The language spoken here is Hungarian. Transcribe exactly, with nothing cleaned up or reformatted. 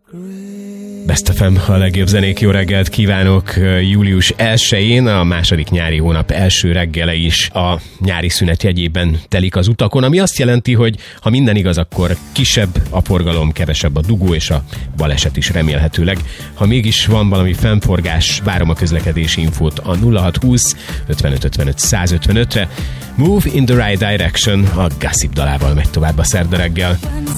Best ef em, a legjobb zenék, jó reggelt kívánok július elsején, a második nyári hónap első reggele is a nyári szünet jegyében telik az utakon, ami azt jelenti, hogy ha minden igaz, akkor kisebb a forgalom, kevesebb a dugó és a baleset is remélhetőleg. Ha mégis van valami fennforgás, várom a közlekedési infót a nulla hat húsz ötvenöt ötvenöt száz ötvenötre. Move in the right direction, a Gossip dalával megy tovább a szerda reggel.